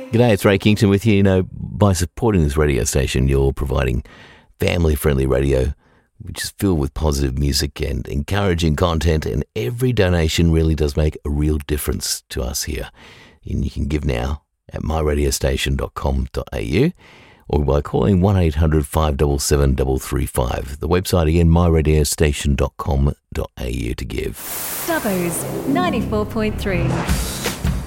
G'day, it's Ray Kington with you. You know, by supporting this radio station, you're providing family-friendly radio, which is filled with positive music and encouraging content, and every donation really does make a real difference to us here. And you can give now at myradiostation.com.au or by calling 1800 577 335. The website again, myradiostation.com.au to give. Dubbo's 94.3.